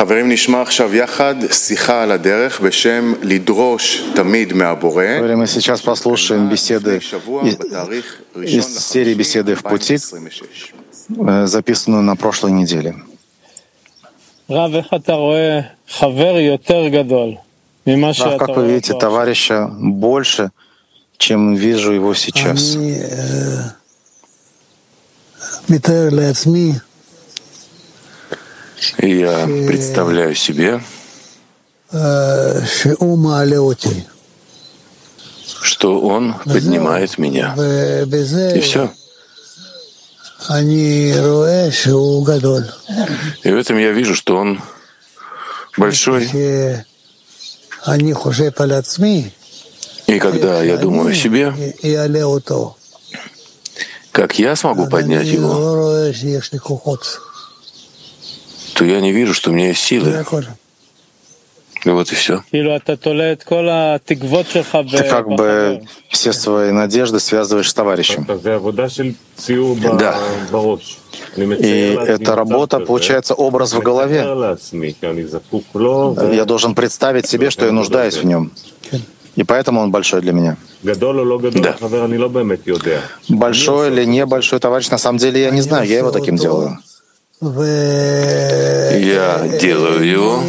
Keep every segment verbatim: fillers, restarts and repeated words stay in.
חברים, נשמע עכשיו יחד שיחה על הדרך בשם לדרוש תמיד מהבורא. Мы сейчас послушаем беседы из, из серии «Беседы в пути», записанную на прошлой неделе. Рав, как вы видите товарища больше, чем вижу его сейчас? Я представляю себе, что он поднимает меня. И все. И в этом я вижу, что он большой. И когда я думаю о себе, как я смогу поднять его, то я не вижу, что у меня есть силы. И вот и все. Ты как бы все свои надежды связываешь с товарищем. Да. И эта работа, получается, образ в голове. Я должен представить себе, что я нуждаюсь в нем. И поэтому он большой для меня. Да. Большой или небольшой товарищ, на самом деле я не знаю, я его таким делаю. Я делаю его,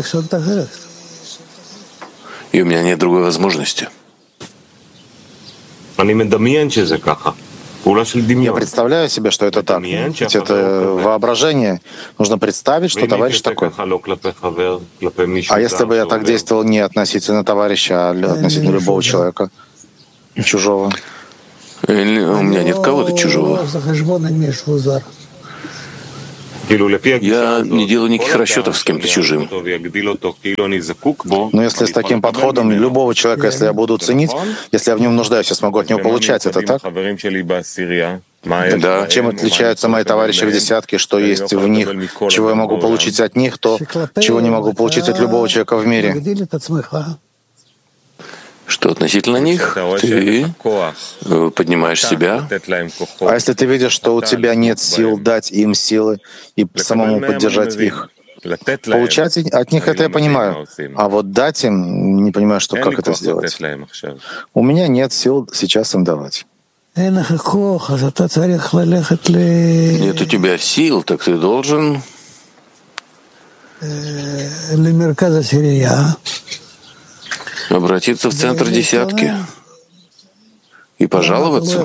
и у меня нет другой возможности. Я представляю себе, что это так. Ведь это воображение. Нужно представить, что товарищ такой. А если бы я так действовал не относительно товарища, а относительно любого человека, чужого? Или у меня нет кого-то чужого. Я не делаю никаких расчетов с кем-то чужим. Но если с таким подходом любого человека, если я буду ценить, если я в нем нуждаюсь, я смогу от него получать, это так? Да. Чем отличаются мои товарищи в десятке, что есть в них, чего я могу получить от них, то, чего не могу получить от любого человека в мире? Что относительно них, ты поднимаешь себя. А если ты видишь, что у тебя нет сил дать им силы и самому поддержать их? Получать от них это я понимаю, а вот дать им не понимаю, что, как это сделать. У меня нет сил сейчас им давать. Нет у тебя сил, так ты должен обратиться в центр десятки и пожаловаться.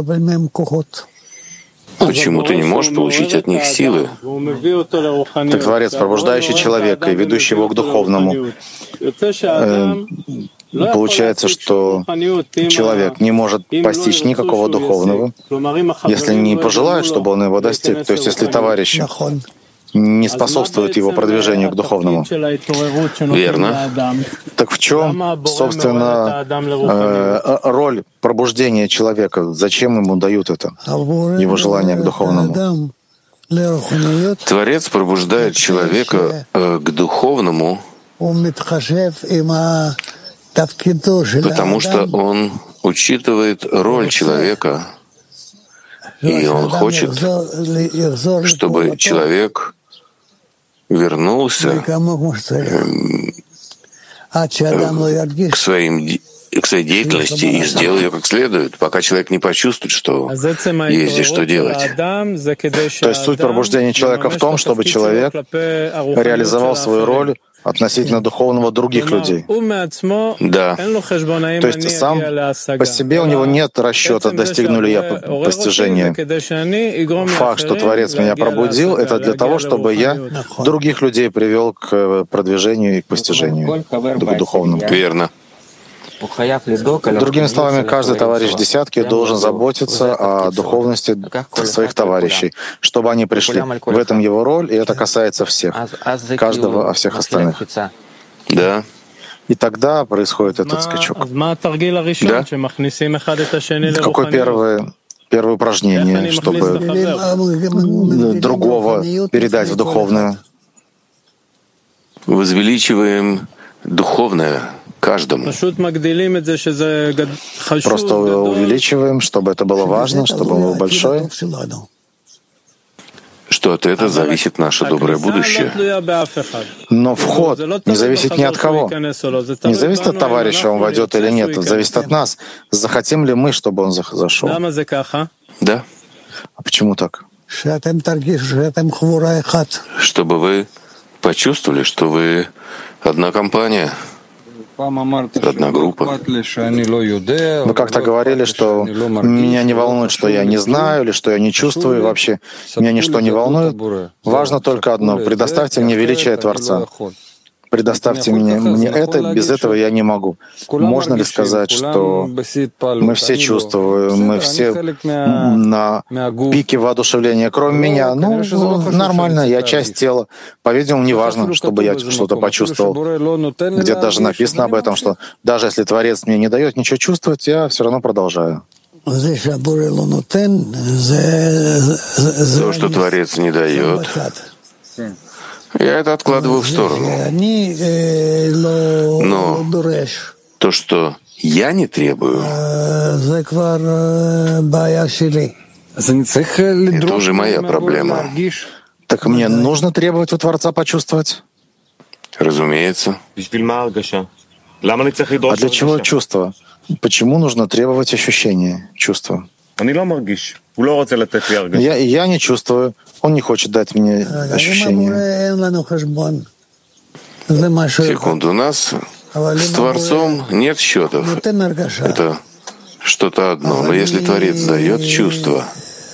Почему ты не можешь получить от них силы? Так Творец, пробуждающий человека и ведущий его к духовному. Э, получается, что человек не может постичь никакого духовного, если не пожелает, чтобы он его достиг. То есть, если товарищи не способствует его продвижению к духовному. Верно. Так в чем, собственно, э, роль пробуждения человека? Зачем ему дают это, его желание к духовному? Творец пробуждает человека э, к духовному, потому что он учитывает роль человека, и он хочет, чтобы человек вернулся к, к, своим, к своей деятельности и сделал ее как следует, пока человек не почувствует, что есть здесь что делать. То есть суть пробуждения человека в том, чтобы человек реализовал свою роль относительно духовного других людей. Да. То есть сам по себе у него нет расчета, достигну ли я постижения. Факт, что Творец меня пробудил, это для того, чтобы я других людей привел к продвижению и к постижению, к духовному. Верно. Другими словами, каждый товарищ в десятке должен заботиться о духовности своих товарищей, чтобы они пришли. В этом его роль, и это касается всех, каждого, а всех остальных. Да. И тогда происходит этот скачок. Да. Какое первое, первое упражнение, чтобы другого передать в духовное? Возвеличиваем духовное каждому. Просто увеличиваем, чтобы это было важно, чтобы было большое. что от этого зависит наше доброе будущее. Но вход не зависит ни от кого. Не зависит от товарища, он войдет или нет. Это зависит от нас. Захотим ли мы, чтобы он зашел? Да. А почему так? Чтобы вы почувствовали, что вы одна компания, одна группа. Вы как-то говорили, что меня не волнует, что я не знаю или что я не чувствую вообще. Меня ничто не волнует. Важно только одно — предоставьте мне величие Творца. Предоставьте мне, мне это, без этого я не могу. Можно ли сказать, что мы все чувствуем, мы все на пике воодушевления, кроме меня? Ну, нормально, я часть тела. По-видимому, не важно, чтобы я что-то почувствовал. Где-то даже написано об этом, что даже если Творец мне не дает ничего чувствовать, я все равно продолжаю. То, что Творец не дает, я это откладываю в сторону. Но то, что я не требую, это уже моя проблема. Так мне нужно требовать у Творца почувствовать? Разумеется. А для чего чувство? Почему нужно требовать ощущения, чувства? Я, я не чувствую. Он не хочет дать мне ощущения. Секунду, у нас с Творцом нет счетов. Это что-то одно. Но если Творец дает чувство,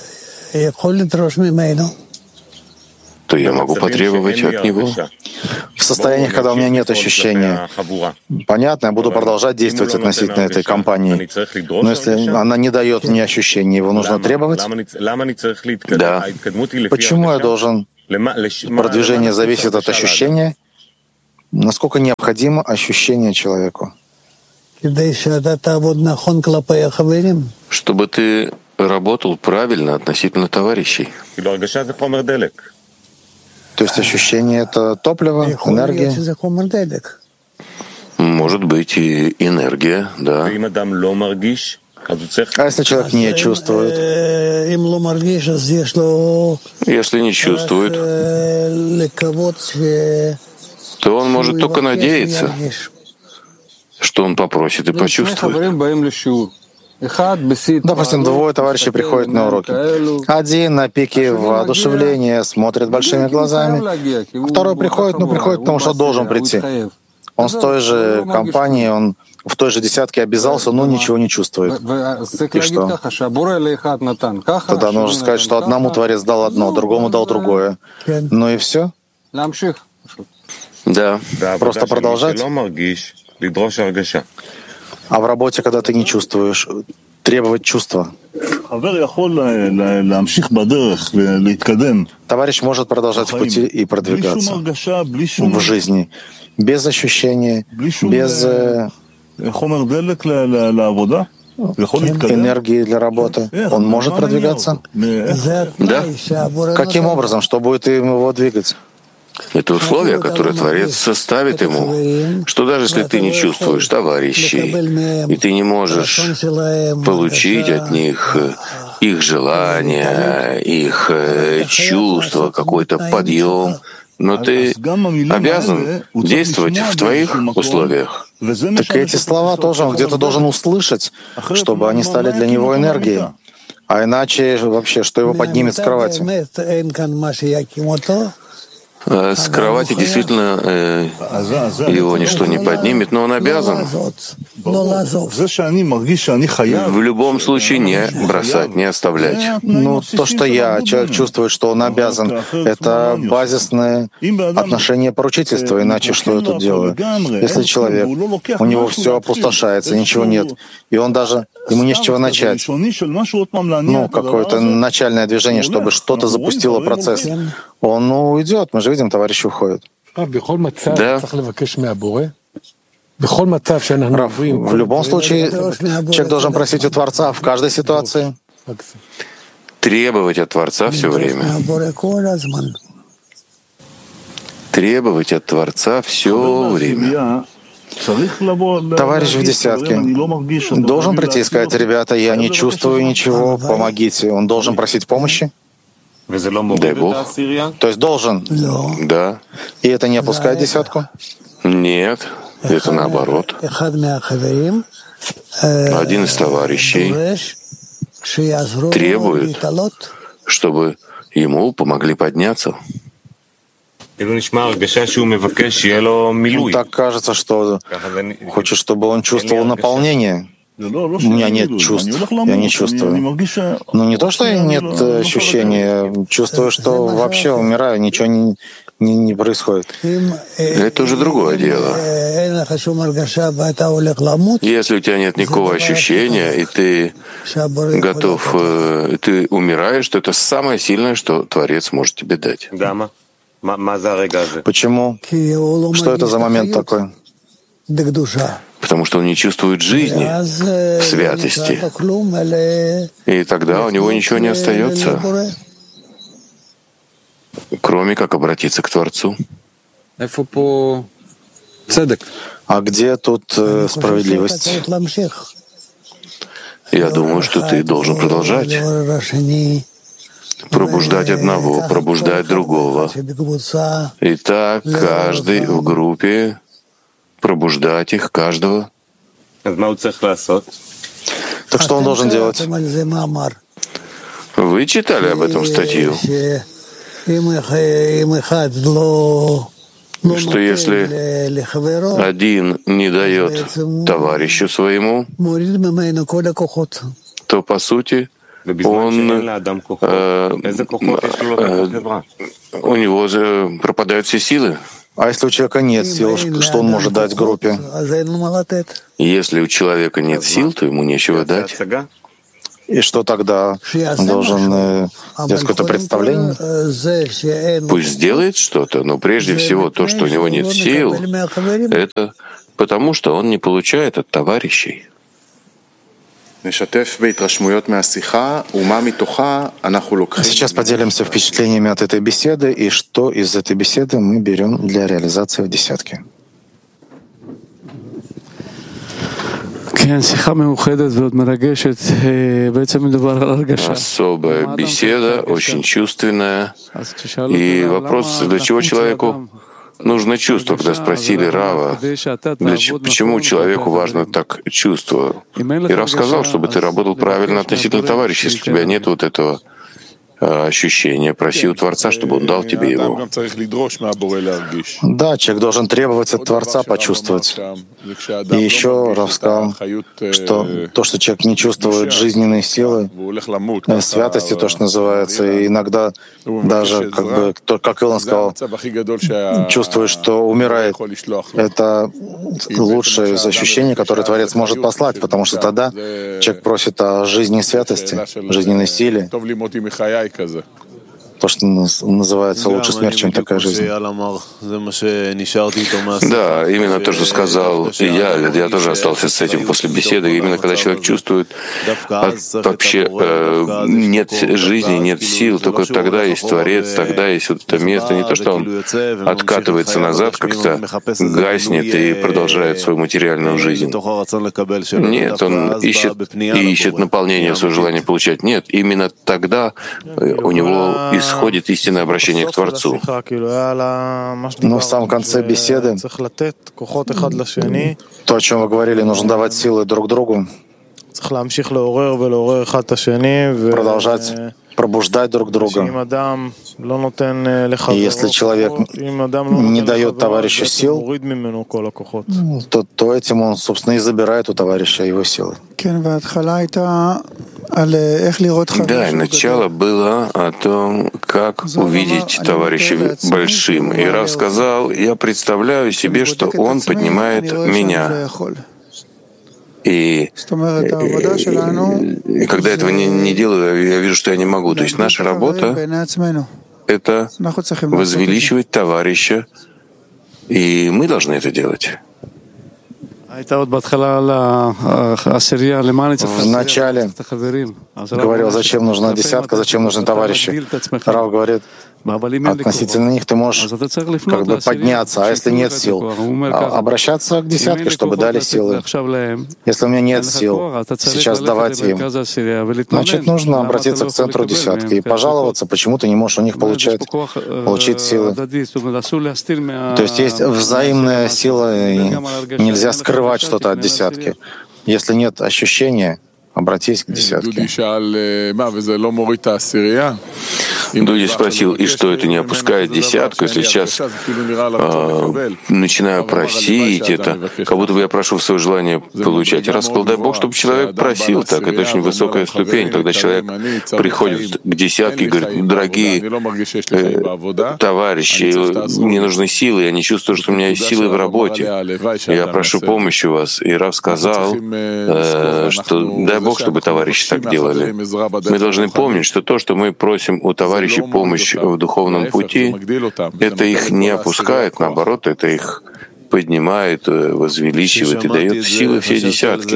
то я могу потребовать от него. В состояниях, когда у меня нет ощущения, понятно, я буду продолжать действовать относительно этой компании. Но если она не дает мне ощущения, его нужно требовать? Да. Почему я должен? Продвижение зависит от ощущения. Насколько необходимо ощущение человеку? Чтобы ты работал правильно относительно товарищей. То есть ощущение — это топливо, энергия? Может быть и энергия, да. А если человек не чувствует? Если не чувствует, то он может только надеяться, что он попросит и почувствует. Допустим, двое товарищей приходят на уроки. Один на пике воодушевления, смотрит большими глазами. Второй приходит, ну приходит, потому что должен прийти. Он с той же компанией, он в той же десятке обязался, но ничего не чувствует. И что? Тогда нужно сказать, что одному Творец дал одно, другому дал другое. Ну и все? Да. Просто продолжать? А в работе, когда ты не чувствуешь, требовать чувства. Товарищ может продолжать в пути и продвигаться в жизни без ощущения, без энергии для работы. Он может продвигаться? Да. Каким образом? Что будет его двигать? Это условие, которое Творец составит ему, что даже если ты не чувствуешь товарищей, и ты не можешь получить от них их желания, их чувства, какой-то подъем, но ты обязан действовать в твоих условиях. Так эти слова тоже он где-то должен услышать, чтобы они стали для него энергией. А иначе вообще, что его поднимет с кровати? С кровати действительно э, его ничто не поднимет, но он обязан в любом случае не бросать, не оставлять. Ну, то, что я, человек чувствует, что он обязан, это базисное отношение поручительства, иначе что я тут делаю? Если человек, у него все опустошается, ничего нет, и он даже, ему не с чего начать, ну, какое-то начальное движение, чтобы что-то запустило процесс, он ну, уйдет, мы же видим, товарищи уходят. Да. Раф, в любом случае, человек должен просить у Творца в каждой ситуации. Требовать от Творца все время. Требовать от Творца все время. Товарищ в десятке должен прийти и сказать: ребята, я не чувствую ничего, помогите. Он должен просить помощи? Дай Бог. То есть должен? Да. И это не опускает десятку? Нет, это наоборот. Один из товарищей требует, чтобы ему помогли подняться. Так кажется, что хочет, чтобы он чувствовал наполнение. У меня нет чувств, я не чувствую. Ну не то, что нет ощущения, чувствую, что вообще умираю, ничего не, не, не происходит. Это уже другое дело. Если у тебя нет никакого ощущения, и ты готов, ты умираешь, то это самое сильное, что Творец может тебе дать. Почему? Что это за момент такой? Потому что он не чувствует жизни в святости. И тогда у него ничего не остается, кроме как обратиться к Творцу. А где тут э, справедливость? Я думаю, что ты должен продолжать. Пробуждать одного, пробуждать другого. И так каждый в группе, пробуждать их, каждого. Так что он должен делать? Вы читали об этом статью? Что если один не дает товарищу своему, то, по сути, он, э, э, у него пропадают все силы. А если у человека нет сил, что он может дать группе? Если у человека нет сил, то ему нечего дать. И что тогда? Он должен э, делать какое-то представление? Пусть сделает что-то, но прежде всего то, что у него нет сил, это потому, что он не получает от товарищей. Сейчас поделимся впечатлениями от этой беседы и что из этой беседы мы берем для реализации в десятке. Особая беседа, очень чувственная. И вопрос, для чего человеку нужно чувство, когда спросили Рава, для, почему человеку важно так чувство. И Рав сказал, чтобы ты работал правильно относительно товарища. Если у тебя нет вот этого ощущение, проси у Творца, чтобы Он дал тебе его. Да, человек должен требовать от Творца почувствовать. И еще Рав сказал, что то, что человек не чувствует жизненной силы, святости, то, что называется, и иногда даже, как бы, как Илон сказал, чувствует, что умирает. Это лучшее из ощущений, которое Творец может послать, потому что тогда человек просит о жизни и святости, жизненной силе. То, что называется лучше смерть, чем такая жизнь. Да, именно то, что сказал и я, я тоже остался с этим после беседы. Именно когда человек чувствует от, вообще э, нет жизни, нет сил, только тогда есть Творец, тогда есть вот это место. Не то, что он откатывается назад, как-то гаснет и продолжает свою материальную жизнь. Нет, он ищет и ищет наполнение своего желания получать. Нет, именно тогда у него исходит истинное обращение к Творцу. Но в самом конце беседы, то, о чем вы говорили, нужно давать силы друг другу, продолжать пробуждать друг друга. И если человек не дает товарищу сил, то, то этим он, собственно, и забирает у товарища его силы. Да, и начало было о том, как увидеть товарища большим. И Рав сказал, я представляю себе, что он поднимает меня. И, и, и когда этого не, не делаю, я вижу, что я не могу. То есть наша работа — это возвеличивать товарища, и мы должны это делать. В начале говорил, зачем нужна десятка, зачем нужны товарищи. Рав говорит, относительно них ты можешь как бы подняться, а если нет сил, обращаться к десятке, чтобы дали силы. Если у меня нет сил сейчас давать им, значит, нужно обратиться к центру десятки и пожаловаться, почему ты не можешь у них получать, получить силы. То есть есть взаимная сила, и нельзя скрывать что-то от десятки. Если нет ощущения, обратись к десятке. Дуди спросил, и что это не опускает десятку, если сейчас э, начинаю просить это, как будто бы я прошу свое желание получать. Я рассказал, дай Бог, чтобы человек просил так. Это очень высокая ступень, когда человек приходит к десятке и говорит, дорогие э, товарищи, мне нужны силы, я не чувствую, что у меня есть силы в работе. Я прошу помощи у вас. И Рав сказал, э, что дай Бог, чтобы товарищи так делали. Мы должны помнить, что то, что мы просим у товарищей, помощь в духовном пути, это их не опускает, наоборот, это их поднимает, возвеличивает и дает силы все десятки.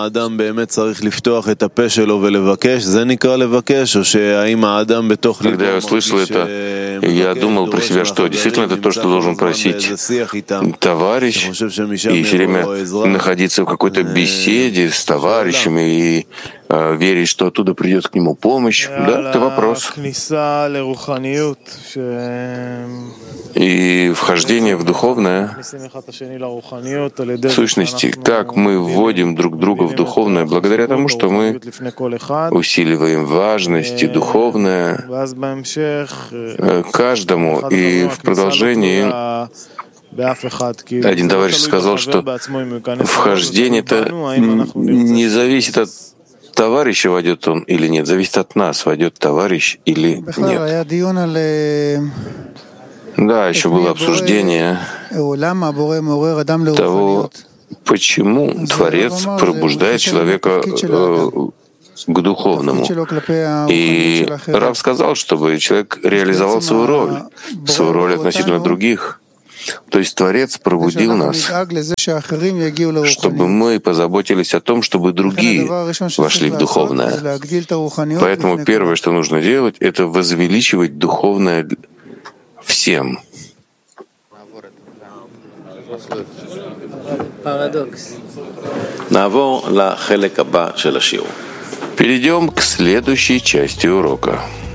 Когда я услышал это, я думал про себя, что действительно это то, что должен просить товарищ, и все время находиться в какой-то беседе с товарищами и э, верить, что оттуда придет к нему помощь. Да, это вопрос. И вхождение в духовное, в сущности, как мы вводим друг друга в духовное, благодаря тому, что мы усиливаем важность и духовное каждому. И в продолжении один товарищ сказал, что вхождение-то не зависит от товарища, войдет он или нет, зависит от нас, войдет товарищ или нет. Да, еще было обсуждение того, почему Творец пробуждает человека э, к духовному. И Рав сказал, чтобы человек реализовал свою роль, свою роль относительно других. То есть Творец пробудил нас, чтобы мы позаботились о том, чтобы другие вошли в духовное. Поэтому первое, что нужно делать, это возвеличивать духовное всем. Перейдем к следующей части урока.